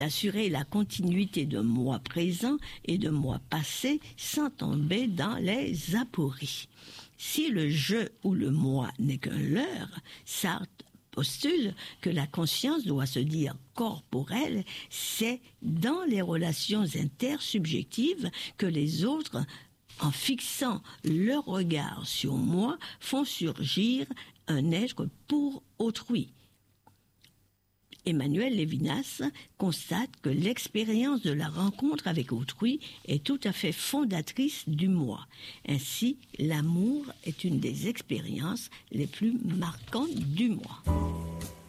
assurer la continuité de moi présent et de moi passé sans tomber dans les apories. Si le je ou le moi n'est qu'un leurre, Sartre postule que la conscience doit se dire corporelle, c'est dans les relations intersubjectives que les autres, en fixant leur regard sur moi, font surgir un être pour autrui. Emmanuel Lévinas constate que l'expérience de la rencontre avec autrui est tout à fait fondatrice du moi. Ainsi, l'amour est une des expériences les plus marquantes du moi.